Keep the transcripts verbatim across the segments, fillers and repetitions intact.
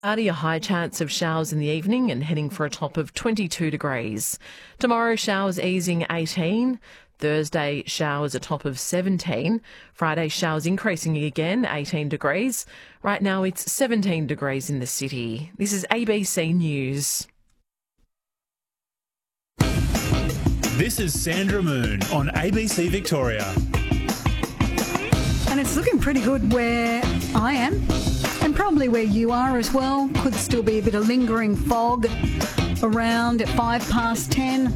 Cloudy, a high chance of showers in the evening and heading for a top of twenty-two degrees. Tomorrow, showers easing eighteen. Thursday, showers a top of seventeen. Friday, showers increasing again, eighteen degrees. Right now, it's seventeen degrees in the city. This is A B C News. This is Sandra Moon on A B C Victoria. And it's looking pretty good where I am, and probably where you are as well. Could still be a bit of lingering fog around at five past ten.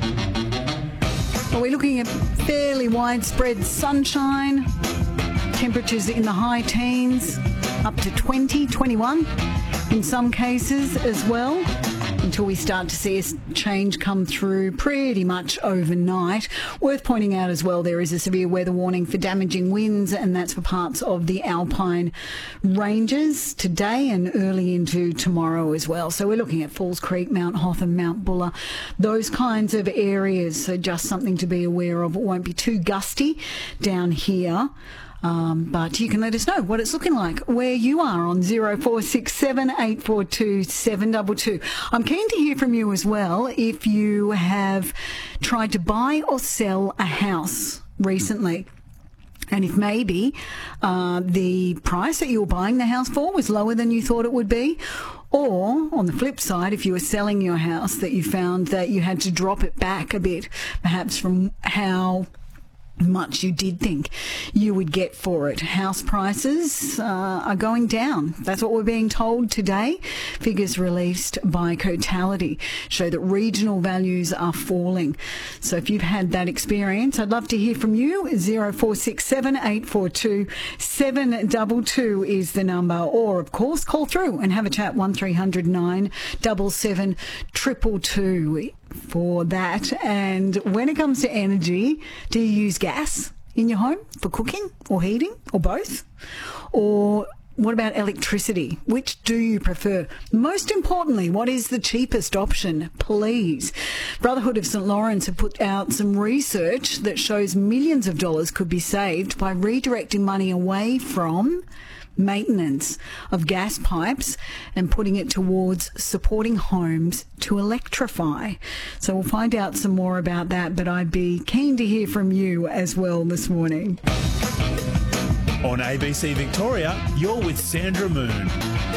But we're looking at fairly widespread sunshine. Temperatures in the high teens, up to twenty, twenty-one in some cases as well, until we start to see a change come through pretty much overnight. Worth pointing out as well, there is a severe weather warning for damaging winds, and that's for parts of the Alpine ranges today and early into tomorrow as well. So we're looking at Falls Creek, Mount Hotham, Mount Buller, those kinds of areas. So just something to be aware of. It won't be too gusty down here. Um, but you can let us know what it's looking like where you are on zero four six seven, eight four two, seven two two. I'm keen to hear from you as well if you have tried to buy or sell a house recently. And if maybe uh, the price that you were buying the house for was lower than you thought it would be. Or, on the flip side, if you were selling your house, that you found that you had to drop it back a bit, perhaps from how much you did think you would get for it. House prices uh, are going down. That's what we're being told today. Figures released by Cotality show that regional values are falling. So if you've had that experience, I'd love to hear from you. zero four six seven, eight four two, seven two two is the number. Or, of course, call through and have a chat. one three hundred, nine seven seven, two two two for that. And when it comes to energy, do you use gas in your home for cooking or heating or both? Or what about electricity? Which do you prefer? Most importantly, what is the cheapest option, please? Brotherhood of St Lawrence have put out some research that shows millions of dollars could be saved by redirecting money away from maintenance of gas pipes and putting it towards supporting homes to electrify. So we'll find out some more about that, but I'd be keen to hear from you as well this morning. On A B C Victoria, you're with Sandra Moon.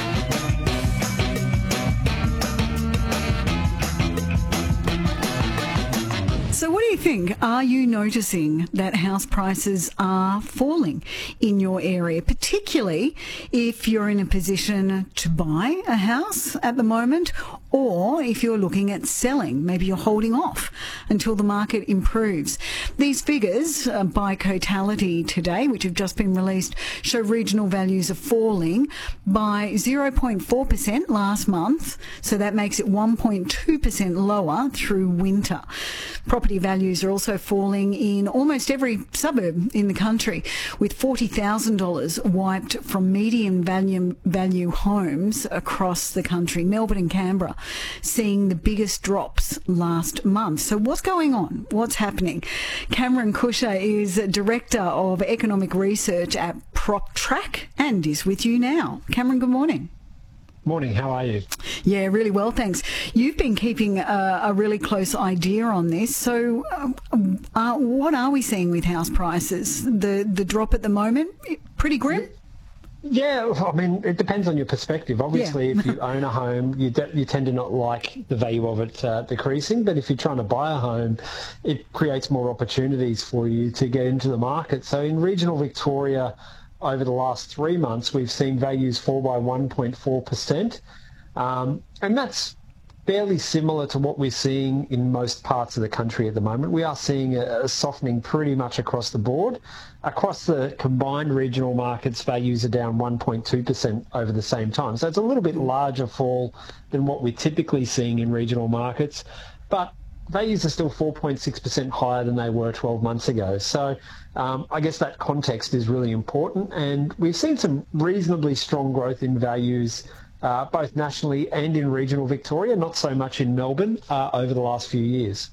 So what do you think? Are you noticing that house prices are falling in your area, particularly if you're in a position to buy a house at the moment, or if you're looking at selling? Maybe you're holding off until the market improves. These figures uh, by Cotality today, which have just been released, show regional values are falling by zero point four percent last month, so that makes it one point two percent lower through winter. Property values are also falling in almost every suburb in the country, with forty thousand dollars wiped from median value, value homes across the country. Melbourne and Canberra seeing the biggest drops last month. So what's going on? What's happening? Cameron Kusher is Director of Economic Research at PropTrack and is with you now. Cameron, good morning. Morning, how are you? Yeah, really well, thanks. You've been keeping a, a really close idea on this. So um, uh, what are we seeing with house prices? The the drop at the moment, pretty grim? Yeah, I mean, it depends on your perspective. Obviously, yeah. If you own a home, you de- you tend to not like the value of it uh, decreasing. But if you're trying to buy a home, it creates more opportunities for you to get into the market. So in regional Victoria, over the last three months, we've seen values fall by one point four percent. Um, and that's fairly similar to what we're seeing in most parts of the country at the moment. We are seeing a, a softening pretty much across the board. Across the combined regional markets, values are down one point two percent over the same time. So it's a little bit larger fall than what we're typically seeing in regional markets. But values are still four point six percent higher than they were twelve months ago. So um, I guess that context is really important. And we've seen some reasonably strong growth in values uh, both nationally and in regional Victoria, not so much in Melbourne uh, over the last few years.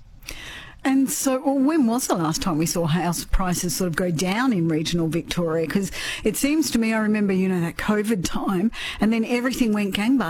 And so well, when was the last time we saw house prices sort of go down in regional Victoria? Because it seems to me, I remember, you know, that COVID time, and then everything went gangbusters.